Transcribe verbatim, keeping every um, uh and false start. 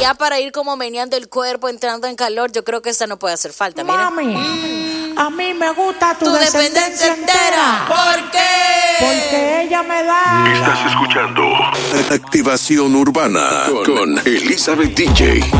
ya para ir como meneando el cuerpo, entrando en calor, yo creo que esta no puede hacer falta. Mira. Mami, mm. a mí me gusta tu, tu descendencia, descendencia entera. ¿Por qué? Porque ella me da. Estás escuchando Activación Urbana con Elizabeth D J.